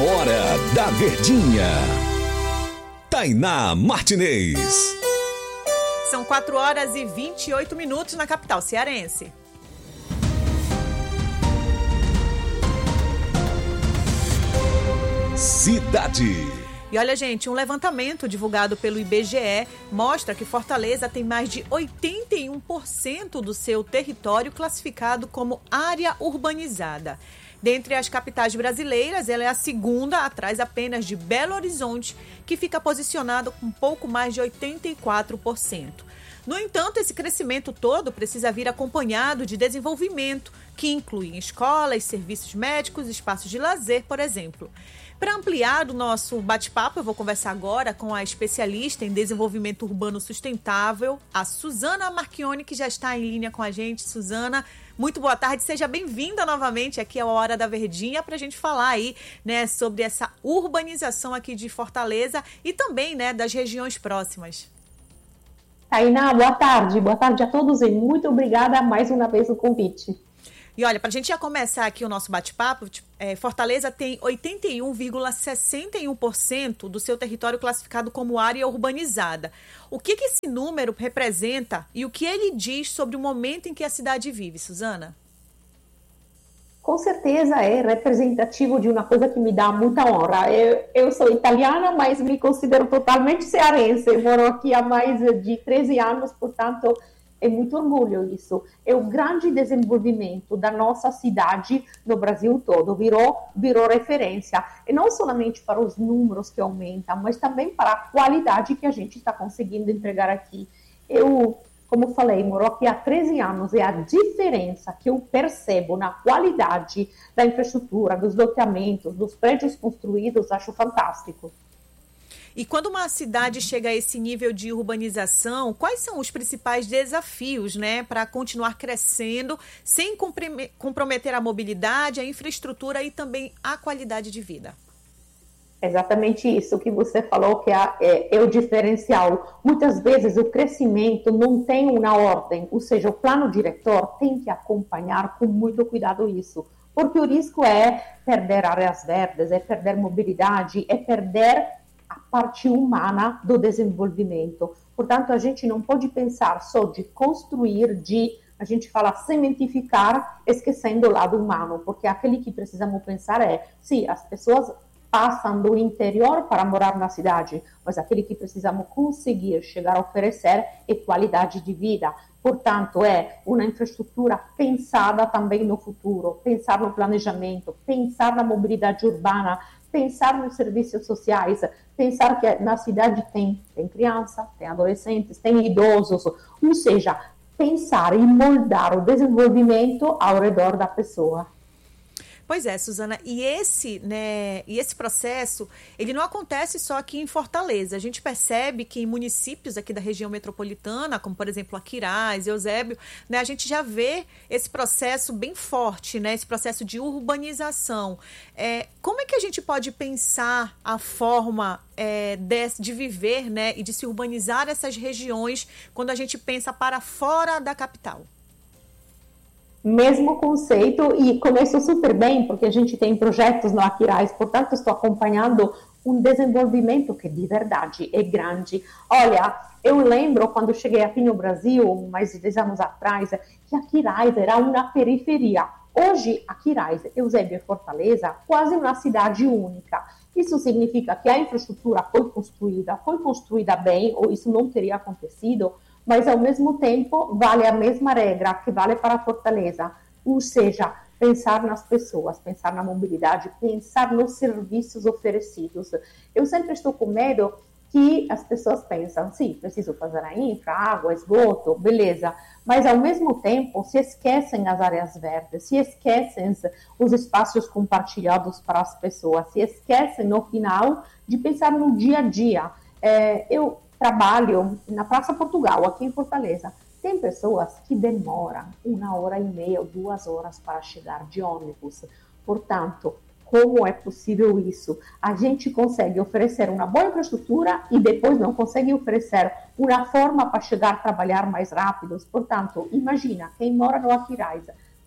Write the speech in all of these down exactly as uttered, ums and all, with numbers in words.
Hora da Verdinha. Tainá Martinez. São quatro horas e vinte e oito minutos na capital cearense. Cidade. E olha, gente, um levantamento divulgado pelo I B G E mostra que Fortaleza tem mais de oitenta e um por cento do seu território classificado como área urbanizada. Dentre as capitais brasileiras, ela é a segunda, atrás apenas de Belo Horizonte, que fica posicionado com um pouco mais de oitenta e quatro por cento. No entanto, esse crescimento todo precisa vir acompanhado de desenvolvimento, que inclui escolas, serviços médicos, espaços de lazer, por exemplo. Para ampliar o nosso bate-papo, eu vou conversar agora com a especialista em desenvolvimento urbano sustentável, a Suzana Marchione, que já está em linha com a gente. Suzana, muito boa tarde, seja bem-vinda novamente aqui à Hora da Verdinha para a gente falar aí, né, sobre essa urbanização aqui de Fortaleza e também, né, das regiões próximas. Tainá, boa tarde, boa tarde a todos e muito obrigada mais uma vez pelo convite. E olha, para a gente já começar aqui o nosso bate-papo, é, Fortaleza tem oitenta e um vírgula sessenta e um por cento do seu território classificado como área urbanizada. O que, que esse número representa e o que ele diz sobre o momento em que a cidade vive, Suzana? Com certeza é representativo de uma coisa que me dá muita honra. Eu, eu sou italiana, mas me considero totalmente cearense. Eu moro aqui há mais de treze anos, portanto, é muito orgulho isso. É o grande desenvolvimento da nossa cidade no Brasil todo, virou, virou referência. E não somente para os números que aumentam, mas também para a qualidade que a gente está conseguindo entregar aqui. Eu, como falei, moro aqui há treze anos e a diferença que eu percebo na qualidade da infraestrutura, dos loteamentos, dos prédios construídos, acho fantástico. E quando uma cidade chega a esse nível de urbanização, quais são os principais desafios, né, para continuar crescendo sem comprometer a mobilidade, a infraestrutura e também a qualidade de vida? Exatamente isso que você falou, que é, é, é o diferencial. Muitas vezes o crescimento não tem uma ordem, ou seja, o plano diretor tem que acompanhar com muito cuidado isso, porque o risco é perder áreas verdes, é perder mobilidade, é perder a parte humana do desenvolvimento. Portanto, a gente não pode pensar só de construir, de, a gente fala, cementificar, esquecendo o lado humano, porque aquele que precisamos pensar é, sim, as pessoas passam do interior para morar na cidade, mas aquele que precisamos conseguir chegar a oferecer é qualidade de vida. Portanto, é uma infraestrutura pensada também no futuro, pensar no planejamento, pensar na mobilidade urbana, pensar nos serviços sociais, pensar que na cidade tem, tem criança, tem adolescentes, tem idosos, ou seja, pensar e moldar o desenvolvimento ao redor da pessoa. Pois é, Suzana, e esse, né, e esse processo, ele não acontece só aqui em Fortaleza. A gente percebe que em municípios aqui da região metropolitana, como por exemplo Aquiraz, Eusébio, né, a gente já vê esse processo bem forte, né, esse processo de urbanização. É, como é que a gente pode pensar a forma é, de, de viver, né, e de se urbanizar essas regiões quando a gente pensa para fora da capital? Mesmo conceito, e começou super bem, porque a gente tem projetos no Aquiraz, portanto estou acompanhando um desenvolvimento que de verdade é grande. Olha, eu lembro quando cheguei aqui no Brasil, mais de dez anos atrás, que Aquiraz era uma periferia. Hoje, Aquiraz, Eusébio e Fortaleza, quase uma cidade única. Isso significa que a infraestrutura foi construída, foi construída bem, ou isso não teria acontecido, mas ao mesmo tempo vale a mesma regra que vale para a Fortaleza, ou seja, pensar nas pessoas, pensar na mobilidade, pensar nos serviços oferecidos. Eu sempre estou com medo que as pessoas pensam, sim, preciso fazer a infra, água, esgoto, beleza, mas ao mesmo tempo se esquecem as áreas verdes, se esquecem os espaços compartilhados para as pessoas, se esquecem no final de pensar no dia a dia. É, eu trabalho na Praça Portugal, aqui em Fortaleza. Tem pessoas que demoram uma hora e meia ou duas horas para chegar de ônibus. Portanto, como é possível isso? A gente consegue oferecer uma boa infraestrutura e depois não consegue oferecer uma forma para chegar a trabalhar mais rápido. Portanto, imagina, quem mora no Aquiraz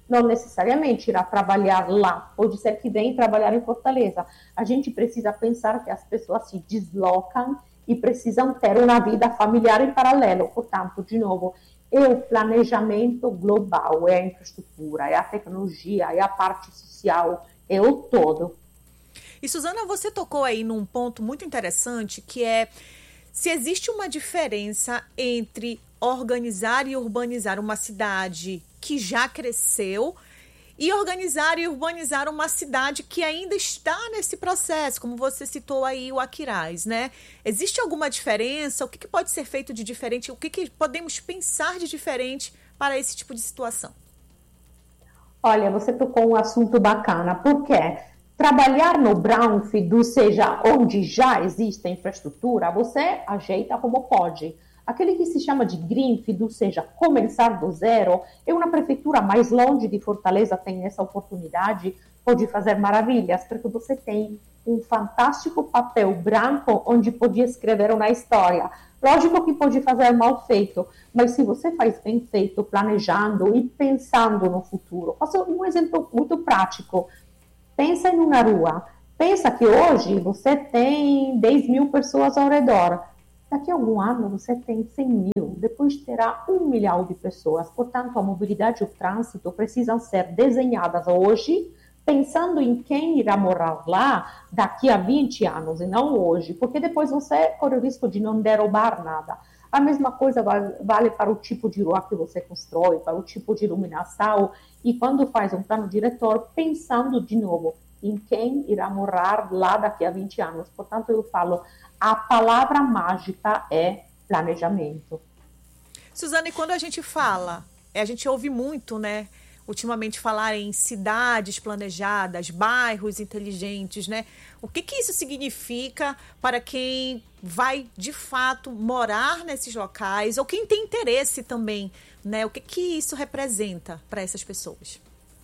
não necessariamente irá trabalhar lá, pode ser que venha trabalhar em Fortaleza. A gente precisa pensar que as pessoas se deslocam e precisam ter uma vida familiar em paralelo. Portanto, de novo, é o planejamento global, é a infraestrutura, é a tecnologia, é a parte social, é o todo. E, Suzana, você tocou aí num ponto muito interessante, que é se existe uma diferença entre organizar e urbanizar uma cidade que já cresceu e organizar e urbanizar uma cidade que ainda está nesse processo, como você citou aí o Aquiraz, né? Existe alguma diferença? O que, que pode ser feito de diferente? O que, que podemos pensar de diferente para esse tipo de situação? Olha, você tocou um assunto bacana, porque trabalhar no brownfield, ou seja, onde já existe a infraestrutura, você ajeita como pode. Aquele que se chama de greenfield, ou seja, começar do zero, é uma prefeitura mais longe de Fortaleza, tem essa oportunidade, pode fazer maravilhas, porque você tem um fantástico papel branco onde pode escrever uma história. Lógico que pode fazer mal feito, mas se você faz bem feito, planejando e pensando no futuro. Faço um exemplo muito prático. Pensa em uma rua. Pensa que hoje você tem dez mil pessoas ao redor. Daqui a algum ano você tem cem mil, depois terá um milhão de pessoas. Portanto, a mobilidade e o trânsito precisam ser desenhadas hoje, pensando em quem irá morar lá daqui a vinte anos, e não hoje, porque depois você corre o risco de não derrubar nada. A mesma coisa vale para o tipo de rua que você constrói, para o tipo de iluminação, e quando faz um plano diretor, pensando de novo em quem irá morar lá daqui a vinte anos. Portanto, eu falo, a palavra mágica é planejamento. Suzana, e quando a gente fala, a gente ouve muito, né, ultimamente falar em cidades planejadas, bairros inteligentes, né? O que que isso significa para quem vai, de fato, morar nesses locais, ou quem tem interesse também, né? O que que isso representa para essas pessoas?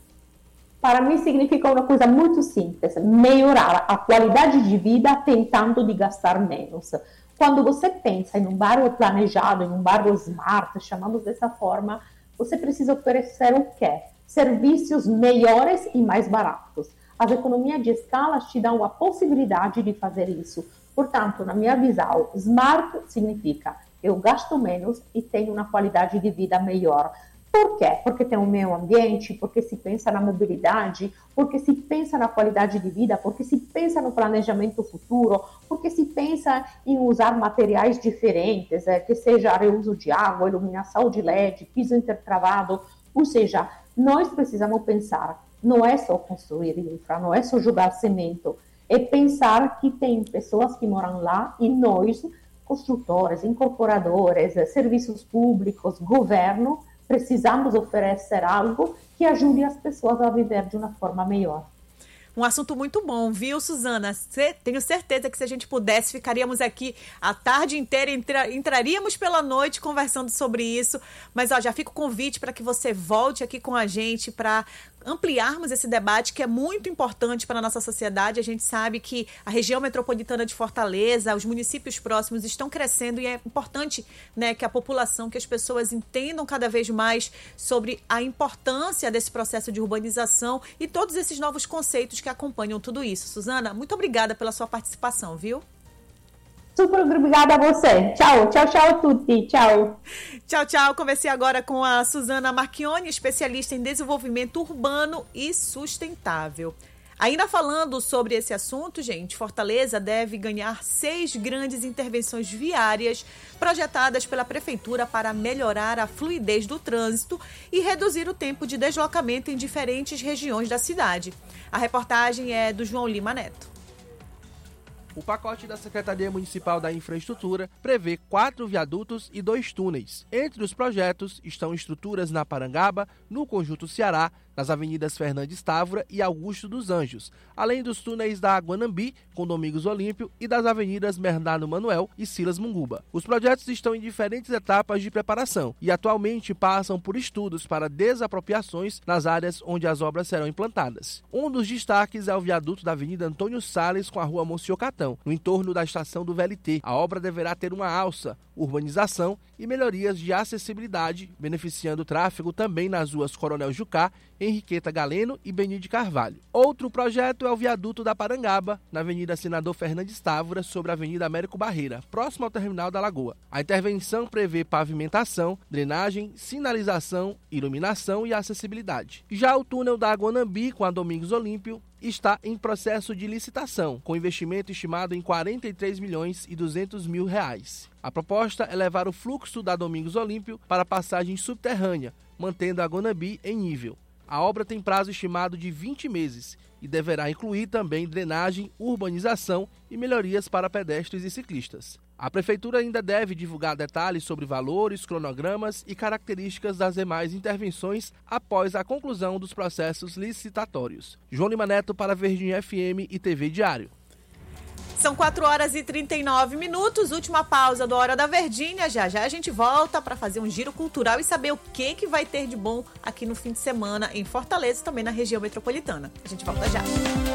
Para mim significa uma coisa muito simples, melhorar a qualidade de vida tentando de gastar menos. Quando você pensa em um bairro planejado, em um bairro smart, chamamos dessa forma, você precisa oferecer o quê? Serviços melhores e mais baratos. As economias de escala te dão a possibilidade de fazer isso. Portanto, na minha visão, smart significa eu gasto menos e tenho uma qualidade de vida melhor. Por quê? Porque tem o meio ambiente, porque se pensa na mobilidade, porque se pensa na qualidade de vida, porque se pensa no planejamento futuro, porque se pensa em usar materiais diferentes, é, que seja reuso de água, iluminação de L E D, piso intertravado. Ou seja, nós precisamos pensar, não é só construir infra, não é só jogar cimento, é pensar que tem pessoas que moram lá e nós, construtores, incorporadores, serviços públicos, governo, precisamos oferecer algo que ajude as pessoas a viver de uma forma melhor. Um assunto muito bom, viu, Suzana? Cê, tenho certeza que se a gente pudesse, ficaríamos aqui a tarde inteira, entra, entraríamos pela noite conversando sobre isso. Mas ó, já fica o convite para que você volte aqui com a gente para ampliarmos esse debate que é muito importante para a nossa sociedade. A gente sabe que a região metropolitana de Fortaleza, os municípios próximos estão crescendo e é importante, né, que a população, que as pessoas entendam cada vez mais sobre a importância desse processo de urbanização e todos esses novos conceitos que acompanham tudo isso. Suzana, muito obrigada pela sua participação, viu? Super obrigada a você. Tchau, tchau, tchau a tutti. Tchau. Tchau, tchau. Conversei agora com a Suzana Marchioni, especialista em desenvolvimento urbano e sustentável. Ainda falando sobre esse assunto, gente, Fortaleza deve ganhar seis grandes intervenções viárias projetadas pela Prefeitura para melhorar a fluidez do trânsito e reduzir o tempo de deslocamento em diferentes regiões da cidade. A reportagem é do João Lima Neto. O pacote da Secretaria Municipal da Infraestrutura prevê quatro viadutos e dois túneis. Entre os projetos estão estruturas na Parangaba, no Conjunto Ceará, nas avenidas Fernandes Távora e Augusto dos Anjos, além dos túneis da Guanambi, com Domingos Olímpio, e das avenidas Bernardo Manuel e Silas Munguba. Os projetos estão em diferentes etapas de preparação e atualmente passam por estudos para desapropriações nas áreas onde as obras serão implantadas. Um dos destaques é o viaduto da Avenida Antônio Salles com a Rua Monsiocatão, no entorno da estação do V L T. A obra deverá ter uma alça, urbanização e melhorias de acessibilidade, beneficiando o tráfego também nas ruas Coronel Jucá, Henriqueta Galeno e Beni de Carvalho. Outro projeto é o viaduto da Parangaba, na Avenida Senador Fernandes Távora, sobre a Avenida Américo Barreira, próximo ao terminal da Lagoa. A intervenção prevê pavimentação, drenagem, sinalização, iluminação e acessibilidade. Já o túnel da Aguanambi com a Domingos Olímpio está em processo de licitação, com investimento estimado em quarenta e três milhões e duzentos mil reais. A proposta é levar o fluxo da Domingos Olímpio para a passagem subterrânea, mantendo a Aguanambi em nível. A obra tem prazo estimado de vinte meses e deverá incluir também drenagem, urbanização e melhorias para pedestres e ciclistas. A Prefeitura ainda deve divulgar detalhes sobre valores, cronogramas e características das demais intervenções após a conclusão dos processos licitatórios. João Lima Neto para Verdinha F M e T V Diário. São quatro horas e trinta e nove minutos, última pausa do Hora da Verdinha. Já já a gente volta para fazer um giro cultural e saber o que, que vai ter de bom aqui no fim de semana em Fortaleza e também na região metropolitana. A gente volta já.